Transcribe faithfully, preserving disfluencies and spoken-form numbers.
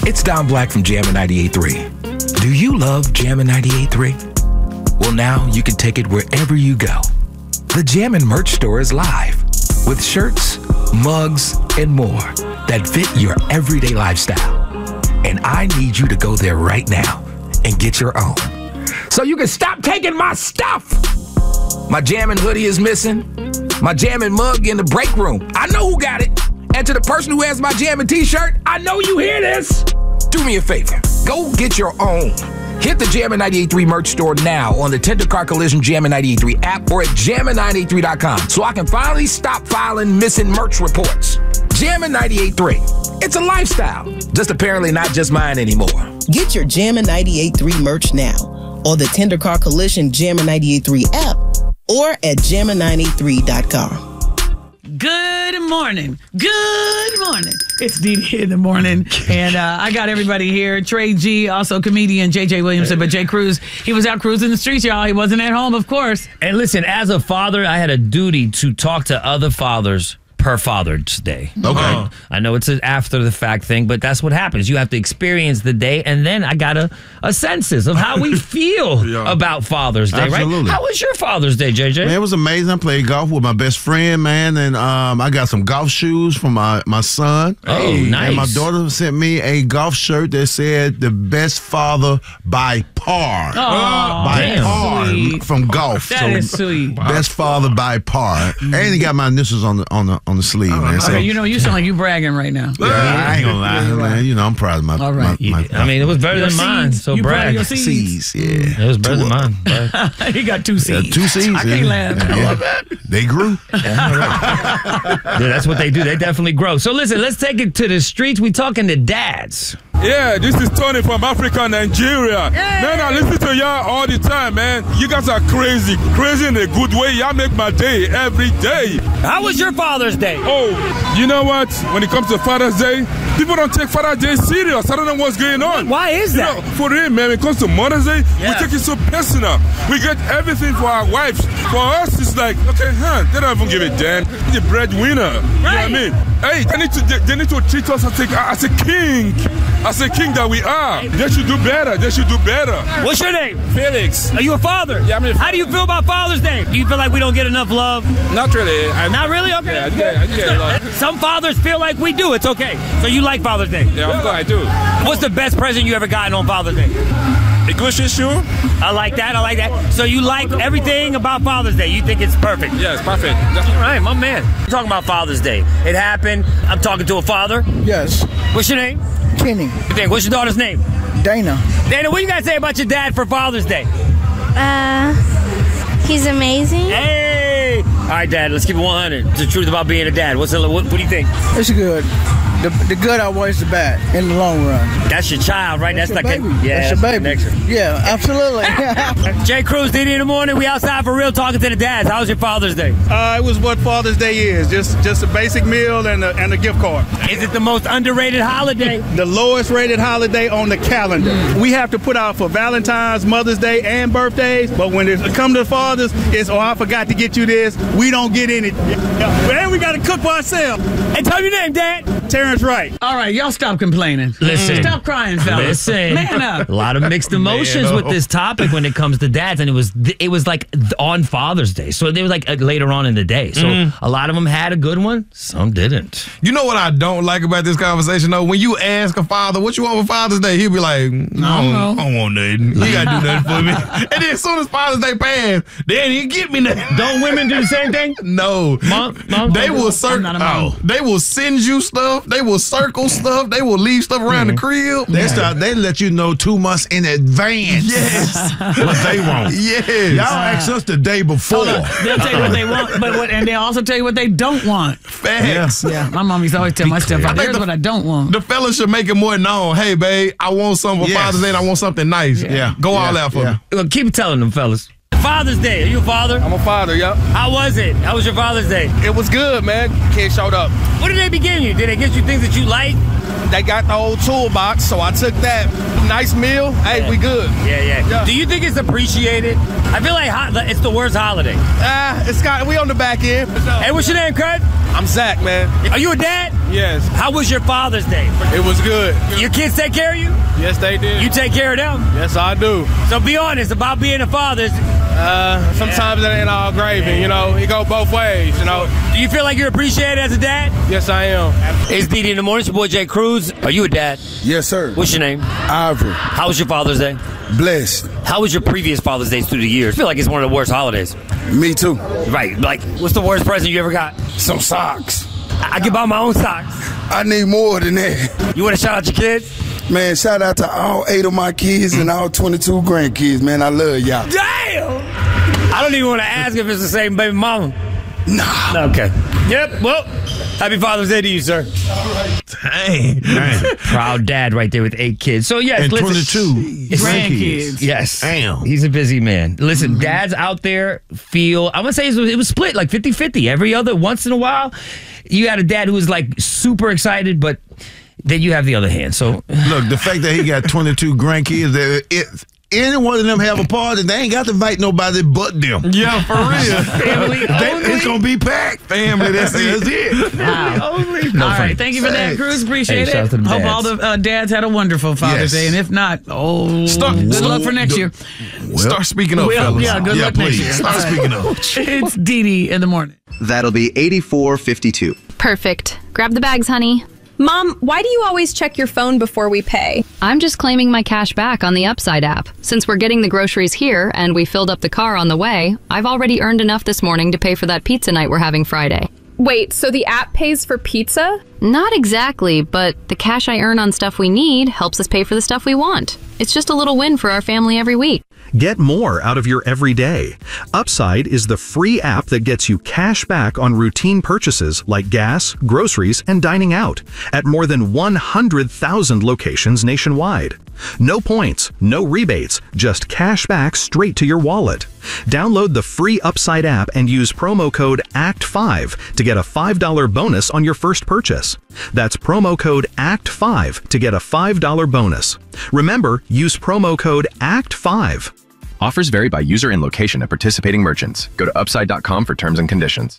It's Don Black from Jammin' ninety-eight point three. Do you love Jammin' ninety-eight point three? Well, now you can take it wherever you go. The Jammin' merch store is live with shirts, mugs, and more that fit your everyday lifestyle. And I need you to go there right now and get your own, so you can stop taking my stuff. My Jammin' hoodie is missing. My Jammin' mug in the break room. I know who got it. And to the person who has my Jammin' t-shirt, I know you hear this. Do me a favor. Go get your own. Hit the Jammin' ninety-eight point three merch store now on the Tender Car Collision Jammin' ninety-eight point three app or at jammin ninety-eight three dot com so I can finally stop filing missing merch reports. Jammin' ninety-eight point three. It's a lifestyle. Just apparently not just mine anymore. Get your Jammin' ninety-eight point three merch now on the Tender Car Collision Jammin' ninety-eight point three app or at jammin ninety-eight three dot com. Good morning. Good morning. It's D D in the morning. And uh, I got everybody here. Trey G, also comedian J J Williamson. But Jay Cruz, he was out cruising the streets, y'all. He wasn't at home, of course. And listen, as a father, I had a duty to talk to other fathers per Father's Day. Okay. Uh, I know it's an after the fact thing, but that's what happens. You have to experience the day, and then I got a, a census of how we feel Yeah. about Father's Day, Absolutely. right? How was your Father's Day, J J? Man, it was amazing. I played golf with my best friend, man, and um, I got some golf shoes from my, my son. Oh, nice. And my daughter sent me a golf shirt that said "The Best Father by Par." Oh, by damn. par Sweet. from golf. That is sweet. Best father by par. And he got my initials on the on the on the sleeve, man. So, Okay, you know, you sound like you bragging right now. yeah, I ain't gonna lie, man. You know, I'm proud of my. All right. my, my, I mean, it was better Your than mine, seeds. so You proud of brag. your seeds? C's, yeah. It was better than mine. Brag. He got two Yeah, C's. two C's. I can't yeah. laugh. Yeah. I love that. They grew. Yeah, that's what they do. They definitely grow. So listen, let's take it to the streets. We talking to dads. Yeah, this is Tony from Africa, Nigeria. Man, I listen to y'all all the time, man. You guys are crazy. Crazy in a good way. Y'all make my day every day. How was your Father's Day? Oh, you know what? When it comes to Father's Day, people don't take Father's Day serious. I don't know what's going on. Why is You that? know, for real, man, when it comes to Mother's Day, Yeah. we take it so personal. We get everything for our wives. For us, it's like, okay, huh, they don't even give a damn. The breadwinner. You know what I mean? Hey, they need to they, they need to treat us as a, as a king. As a king that we are. They should do better. They should do better. What's your name? Felix. Are you a father? Yeah, I'm a How do you feel about Father's Day? Do you feel like we don't get enough love? Not really. I, Not really? Okay. Yeah, I get, I get a lot. Some fathers feel like we do. It's okay. So you like Father's Day? Yeah, of course I do. What's the best present you ever gotten on Father's Day? A Gucci shoe? I like that. I like that. So you like everything about Father's Day. You think it's perfect. Yes, perfect. That's All right, my man. I'm talking about Father's Day. It happened. I'm talking to a father. Yes, What's your name? Kenny, You think? What's your daughter's name? Dana. Dana, what you got to say about your dad for Father's Day? Uh, he's amazing. Hey! All right, Dad, let's keep it one hundred. The truth about being a dad. What's the, what, what do you think? It's good. The, the good outweighs the bad in the long run. That's your child, right? That's, That's like your a, baby. yeah, That's your baby. connection. Yeah, absolutely. Jay Cruz, D D in the morning. We outside for real talking to the dads. How was your Father's Day? Uh, it was what Father's Day is, just just a basic meal and a, and a gift card. Is it the most underrated holiday? The lowest rated holiday on the calendar. We have to put out for Valentine's, Mother's Day, and birthdays, but when it comes to fathers, it's, oh, I forgot to get you this. We don't get any. And we got to cook for ourselves. Hey, tell me your name, Dad. Terrence Wright. All right, y'all stop complaining. Listen. Stop crying, fellas. Listen, Man up. a lot of mixed emotions with this topic when it comes to dads, and it was it was like on Father's Day, so they were like uh, later on in the day. So a lot of them had a good one, some didn't. You know what I don't like about this conversation, though? When you ask a father, what you want for Father's Day, he'll be like, no, I don't, I don't want nothing. You got to do nothing for me. And then as soon as Father's Day passed, they ain't even get me nothing. Don't women do the same thing? No. Mom, mom, They will I'm circle. not a mom. Oh, they will send you stuff. They will circle stuff. They will leave stuff around the crib. They start. They let you know two months in advance. Yes. What they want. Yes. Y'all ask us the day before. Hold on. They'll tell you what they want, but what, and they'll also tell you what they don't want. Facts. Yeah, my mom used to always tell my stepfather, here's what I don't want. The fella should make it more known. Hey, babe, I want something for Yes. Father's Day and I want something nice. Yeah. Go all Yeah. out for Yeah. me. Well, keep telling them, fellas. Father's Day. Are you a father? I'm a father, yeah. How was it? How was your Father's Day? It was good, man. Kids showed up. What did they be giving you? Did they get you things that you like? they got the old toolbox, so I took that. Nice meal. Hey, yeah. we good. Yeah, yeah, yeah. Do you think it's appreciated? I feel like ho- it's the worst holiday. Ah, uh, it's got. We on the back end. Hey, what's your name, Craig? I'm Zach, man. Are you a dad? Yes. How was your Father's Day? It was good. Your kids take care of you? Yes, they did. You take care of them? Yes, I do. So be honest about being a father. Uh, sometimes yeah. it ain't all gravy, you know. It go both ways, you know. Do you feel like you're appreciated as a dad? Yes, I am. It's D D in the morning. It's your boy Jay Cruz. Are you a dad? Yes, sir. What's your name? Ivory. How was your Father's Day? Blessed. How was your previous Father's Days through the years? I feel like it's one of the worst holidays. Me too. Right. Like, what's the worst present you ever got? Some socks. I, I can buy my own socks. I need more than that. You want to shout out your kids? Man, shout out to all eight of my kids and all twenty-two grandkids, man. I love y'all. Damn! I don't even want to ask if it's the same baby mama. Nah. Okay. Yep. Well, happy Father's Day to you, sir. Dang. Dang. Proud dad right there with eight kids. So, yes, and listen. twenty-two grandkids. Yes. Damn. He's a busy man. Listen, mm-hmm. dads out there feel, I'm going to say it was, it was split like fifty-fifty. Every other, once in a while, you had a dad who was like super excited, but then you have the other hand. So, look, the fact that he got twenty-two grandkids, that it, any one of them have a party, they ain't got to invite nobody but them. Yeah, for real. Family they, only. It's going to be packed. Family, that's it. That's it. Wow. Only. No all right, friend. Thank you for that, Cruz. Appreciate hey, it. Hope dads. all the uh, dads had a wonderful Father's yes. Day, and if not, oh, Start, good well, luck for next the, year. Well, start speaking up, well, fellas. Yeah, good yeah, luck please. next year. Start speaking up. It's Dee Dee in the morning. That'll be eighty-four fifty-two. Perfect. Grab the bags, honey. Mom, why do you always check your phone before we pay? I'm just claiming my cash back on the Upside app. Since we're getting the groceries here and we filled up the car on the way, I've already earned enough this morning to pay for that pizza night we're having Friday. Wait, so the app pays for pizza? Not exactly, but the cash I earn on stuff we need helps us pay for the stuff we want. It's just a little win for our family every week. Get more out of your everyday. Upside is the free app that gets you cash back on routine purchases like gas, groceries, and dining out at more than one hundred thousand locations nationwide. No points, no rebates, just cash back straight to your wallet. Download the free Upside app and use promo code A C T five to get a five dollars bonus on your first purchase. That's promo code A C T five to get a five dollars bonus. Remember, use promo code A C T five. Offers vary by user and location at participating merchants. Go to upside dot com for terms and conditions.